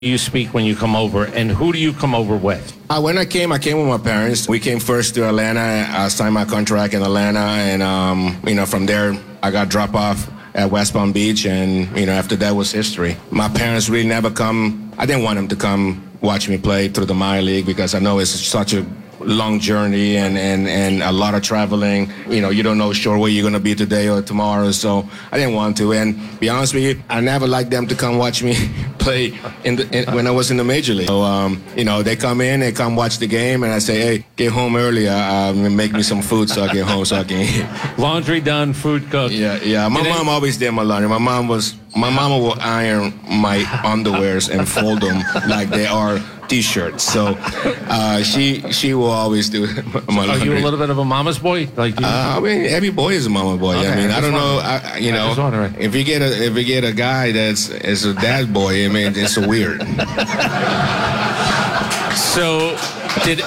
you speak when you come over, and who do you come over with? When I came with my parents. We came first to Atlanta. I signed my contract in Atlanta, and from there I got dropped off at West Palm Beach, and after that was history. My parents really never come. I didn't want them to come watch me play through the minor league because I know it's such a long journey and a lot of traveling. You don't know sure where you're going to be today or tomorrow, so I didn't want to. And be honest with you, I never liked them to come watch me play when I was in the major league. So, they come in, they come watch the game, and I say, hey, get home earlier, make me some food so I get home so I can eat. Laundry done, food cooked. Yeah. My mom always did my laundry. My mama will iron my underwears and fold them like they are T-shirts. So she will always do my laundry. Are you a little bit of a mama's boy? Every boy is a mama boy. Okay, I don't know. If you get a guy that's a dad boy, it's weird. So, did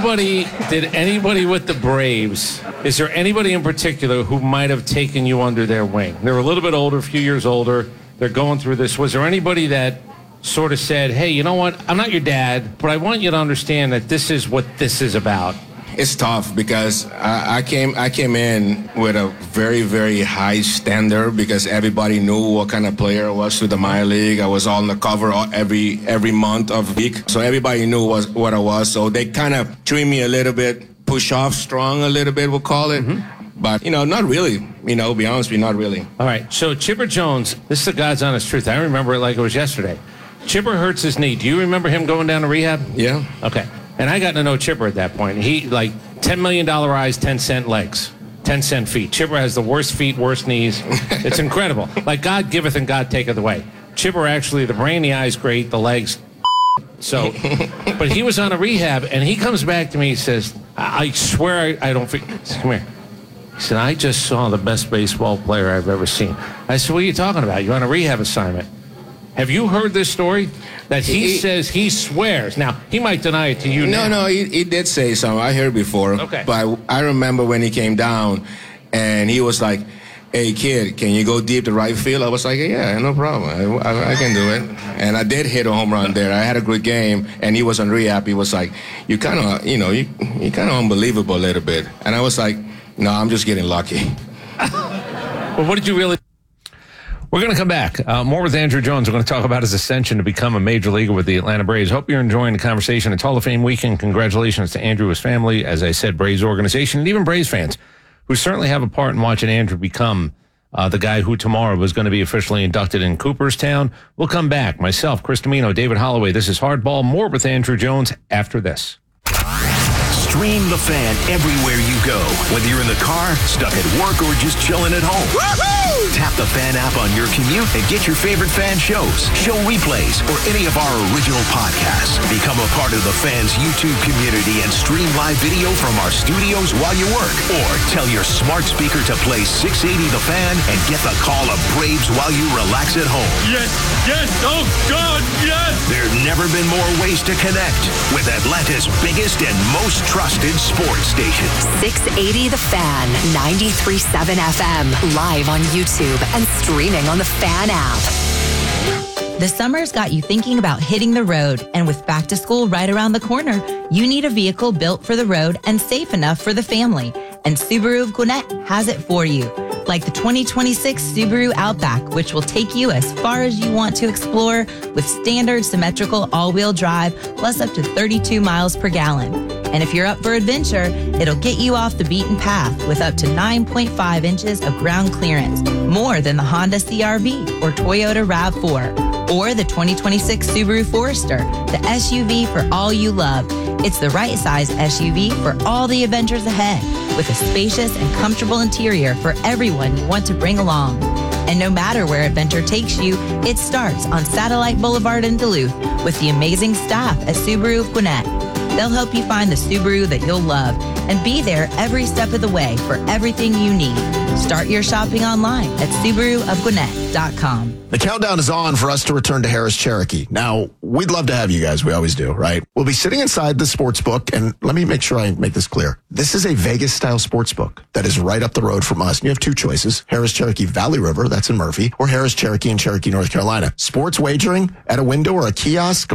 anybody with the Braves? Is there anybody in particular who might have taken you under their wing? They're a little bit older, a few years older. They're going through this. Was there anybody that sort of said, hey, you know what? I'm not your dad, but I want you to understand that this is what this is about? It's tough because I came in with a very, very high standard because everybody knew what kind of player I was through the minor league. I was on the cover every month of the week, so everybody knew what I was. So they kind of treat me a little bit push off strong, a little bit, we'll call it. Mm-hmm. But, not really. Be honest with you, not really. All right, so Chipper Jones, this is the God's honest truth. I remember it like it was yesterday. Chipper hurts his knee. Do you remember him going down to rehab? Yeah. Okay. And I got to know Chipper at that point. He, $10 million eyes, 10-cent legs, 10-cent feet. Chipper has the worst feet, worst knees. It's incredible. God giveth and God taketh away. Chipper actually, the brain, the eyes, great, the legs. So, but he was on a rehab, and he comes back to me, he says, I swear I don't think, come here. He said, I just saw the best baseball player I've ever seen. I said, what are you talking about? You're on a rehab assignment. Have you heard this story? That he says he swears. Now, he might deny it to you now. No, he did say something. I heard before. Okay. But I remember when he came down, and he was like, hey, kid, can you go deep to right field? I was like, yeah, no problem. I can do it. And I did hit a home run there. I had a good game, and he was on rehab. He was like, you kind of, you're kind of unbelievable a little bit. And I was like, no, I'm just getting lucky. Well, what did you really... We're going to come back. More with Andruw Jones. We're going to talk about his ascension to become a major leaguer with the Atlanta Braves. Hope you're enjoying the conversation. It's Hall of Fame weekend. Congratulations to Andruw, his family, as I said, Braves organization, and even Braves fans who certainly have a part in watching Andruw become the guy who tomorrow was going to be officially inducted in Cooperstown. We'll come back. Myself, Chris Domino, David Holloway. This is Hardball. More with Andruw Jones after this. Stream The Fan everywhere you go, whether you're in the car, stuck at work, or just chilling at home. Woo-hoo! Tap the Fan app on your commute and get your favorite Fan shows, show replays, or any of our original podcasts. Become a part of the Fan's YouTube community and stream live video from our studios while you work. Or tell your smart speaker to play 680 The Fan and get the call of Braves while you relax at home. Yes, oh God, yes! There's never been more ways to connect with Atlanta's biggest and most trusted sports station. 680 The Fan, 93.7 FM, live on YouTube and streaming on the Fan app. The summer's got you thinking about hitting the road, and with back to school right around the corner, you need a vehicle built for the road and safe enough for the family. And Subaru of Gwinnett has it for you. Like the 2026 Subaru Outback, which will take you as far as you want to explore with standard symmetrical all-wheel drive, plus up to 32 miles per gallon. And if you're up for adventure, it'll get you off the beaten path with up to 9.5 inches of ground clearance, more than the Honda CR-V or Toyota RAV4, or the 2026 Subaru Forester, the SUV for all you love. It's the right size SUV for all the adventures ahead, with a spacious and comfortable interior for everyone you want to bring along. And no matter where adventure takes you, it starts on Satellite Boulevard in Duluth with the amazing staff at Subaru of Gwinnett. They'll help you find the Subaru that you'll love and be there every step of the way for everything you need. Start your shopping online at SubaruofGwinnett.com. The countdown is on for us to return to Harris Cherokee. Now, we'd love to have you guys. We always do, right? We'll be sitting inside the sports book, and let me make sure I make this clear. This is a Vegas-style sports book that is right up the road from us. And you have two choices: Harris Cherokee Valley River, that's in Murphy, or Harris Cherokee in Cherokee, North Carolina. Sports wagering at a window or a kiosk